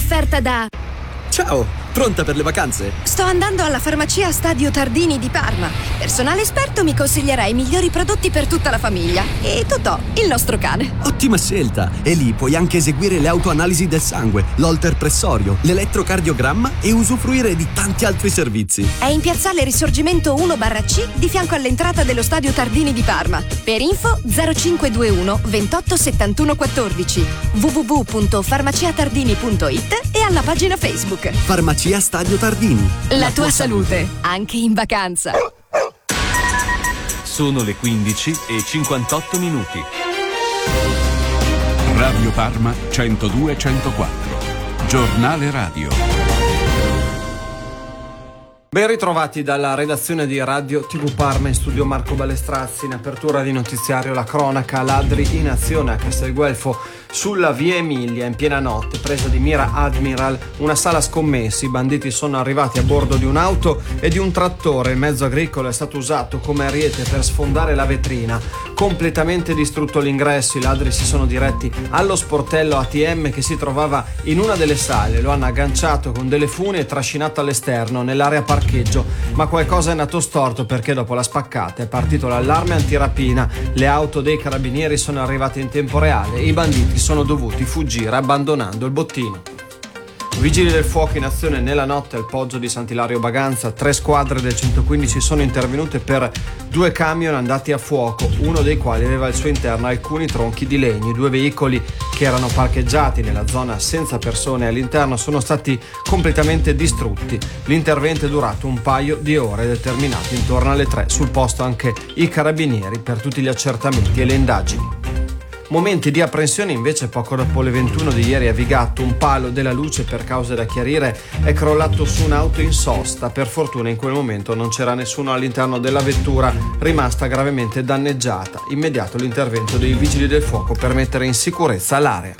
offerta da... Ciao, pronta per le vacanze? Sto andando alla farmacia Stadio Tardini di Parma. Personale esperto mi consiglierà i migliori prodotti per tutta la famiglia. E Totò, il nostro cane. Ottima scelta! E lì puoi anche eseguire le autoanalisi del sangue, l'holter pressorio, l'elettrocardiogramma e usufruire di tanti altri servizi. È in piazzale Risorgimento 1/C di fianco all'entrata dello Stadio Tardini di Parma. Per info 0521 28 71 14 www.farmaciatardini.it e alla pagina Facebook. Farmacia Stadio Tardini. La tua salute, anche in vacanza. Sono le 15:58. Radio Parma 102-104. Giornale radio. Ben ritrovati dalla redazione di Radio TV Parma, in studio Marco Balestrazzi. In apertura di notiziario la cronaca: ladri in azione a Castelguelfo sulla via Emilia in piena notte, presa di mira Admiral, una sala scommessi. I banditi sono arrivati a bordo di un'auto e di un trattore. Il mezzo agricolo è stato usato come ariete per sfondare la vetrina. Completamente distrutto l'ingresso, i ladri si sono diretti allo sportello ATM che si trovava in una delle sale. Lo hanno agganciato con delle funi e trascinato all'esterno nell'area parcheggio, ma qualcosa è andato storto perché dopo la spaccata è partito l'allarme antirapina. Le auto dei carabinieri sono arrivate in tempo reale e i banditi sono dovuti fuggire abbandonando il bottino. Vigili del fuoco in azione nella notte al poggio di Sant'Ilario Baganza. 3 squadre del 115 sono intervenute per 2 camion andati a fuoco, uno dei quali aveva al suo interno alcuni tronchi di legno. I 2 veicoli che erano parcheggiati nella zona senza persone all'interno sono stati completamente distrutti. L'intervento è durato un paio di ore, determinato intorno alle 3. Sul posto anche i carabinieri per tutti gli accertamenti e le indagini. Momenti di apprensione invece poco dopo le 21 di ieri a Vigatto. Un palo della luce, per cause da chiarire, è crollato su un'auto in sosta. Per fortuna in quel momento non c'era nessuno all'interno della vettura, rimasta gravemente danneggiata. Immediato l'intervento dei vigili del fuoco per mettere in sicurezza l'area.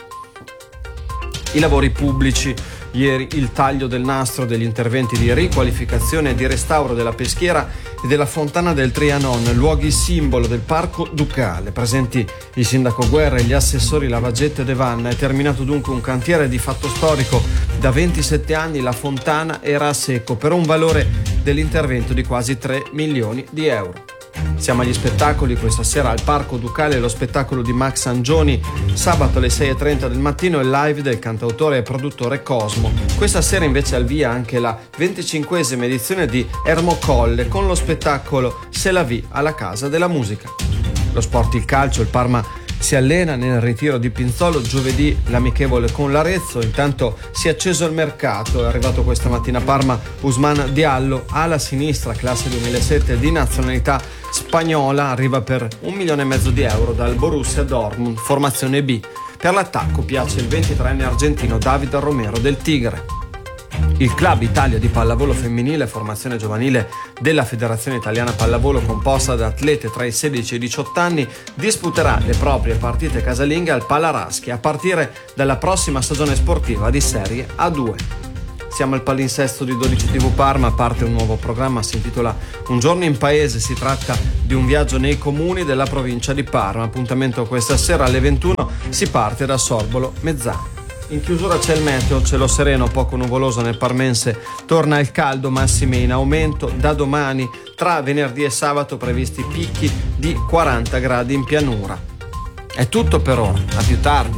I lavori pubblici. Ieri il taglio del nastro degli interventi di riqualificazione e di restauro della peschiera e della fontana del Trianon, luoghi simbolo del Parco Ducale. Presenti il sindaco Guerra e gli assessori Lavagetto e De Vanna. È terminato dunque un cantiere di fatto storico. Da 27 anni la fontana era a secco per un valore dell'intervento di quasi 3 milioni di euro. Siamo agli spettacoli. Questa sera al Parco Ducale lo spettacolo di Max Angioni. Sabato alle 6:30 del mattino il live del cantautore e produttore Cosmo. Questa sera invece al via anche la 25esima edizione di Ermo Colle con lo spettacolo C'est la vie alla Casa della Musica. Lo sport, il calcio, il Parma si allena nel ritiro di Pinzolo. Giovedì l'amichevole con l'Arezzo. Intanto si è acceso il mercato. È arrivato questa mattina a Parma Ousmane Diallo, ala sinistra, classe 2007 di nazionalità spagnola. Arriva per 1,5 milioni di euro dal Borussia Dortmund, formazione B. Per l'attacco piace il 23enne argentino David Romero del Tigre. Il Club Italia di pallavolo femminile, formazione giovanile della Federazione Italiana Pallavolo composta da atlete tra i 16 e i 18 anni, disputerà le proprie partite casalinghe al Palaraschi a partire dalla prossima stagione sportiva di Serie A2. Siamo al palinsesto di 12 TV Parma, parte un nuovo programma, si intitola Un giorno in paese. Si tratta di un viaggio nei comuni della provincia di Parma. Appuntamento questa sera alle 21, si parte da Sorbolo Mezzano. In chiusura c'è il meteo, cielo sereno, poco nuvoloso nel parmense, torna il caldo, massime in aumento. Da domani, tra venerdì e sabato, previsti picchi di 40 gradi in pianura. È tutto per ora, a più tardi.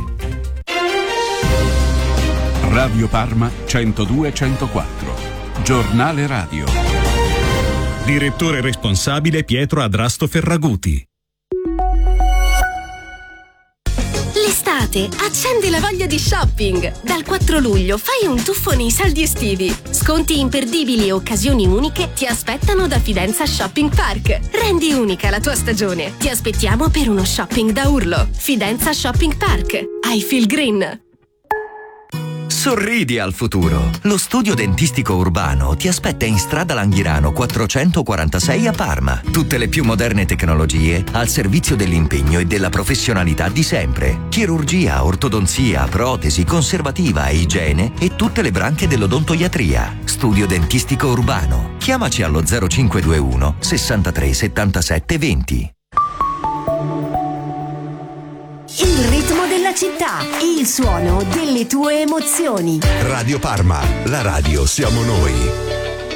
Radio Parma 102-104. Giornale radio. Direttore responsabile Pietro Adrasto Ferraguti. L'estate, accendi la voglia di shopping. Dal 4 luglio fai un tuffo nei saldi estivi. Sconti imperdibili e occasioni uniche ti aspettano da Fidenza Shopping Park. Rendi unica la tua stagione. Ti aspettiamo per uno shopping da urlo. Fidenza Shopping Park. I feel green. Sorridi al futuro. Lo studio dentistico urbano ti aspetta in strada Langhirano 446 a Parma. Tutte le più moderne tecnologie al servizio dell'impegno e della professionalità di sempre. Chirurgia, ortodonzia, protesi, conservativa e igiene e tutte le branche dell'odontoiatria. Studio dentistico urbano. Chiamaci allo 0521 63 77 20. Il ritmo della città, il suono delle tue emozioni. Radio Parma, la radio siamo noi.